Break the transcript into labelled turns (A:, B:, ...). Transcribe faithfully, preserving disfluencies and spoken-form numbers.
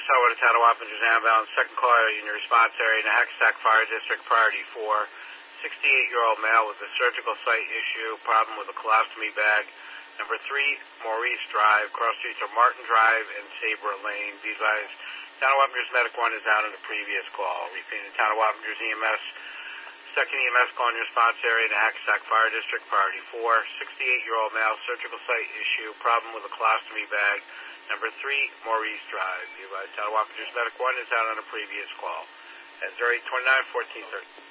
A: Selwood, Town of Wappingers, Ambound. Second caller in your response area in the Hackensack Fire District, priority four. sixty-eight-year-old male with a surgical site issue, problem with a colostomy bag. Number three, Maurice Drive, cross streets are Martin Drive and Sabre Lane. Be advised, Town of Wappingers Medic one is out in the previous call. Repeating, Town of Wappingers E M S. Second E M S call in your response area in the Hackensack Fire District, priority four. sixty-eight-year-old male, surgical site issue, problem with a colostomy bag. Number three, Maurice Drive. Be advised, Town of Wappingers Medic one is out on a previous call. At zero eight two nine, fourteen thirty.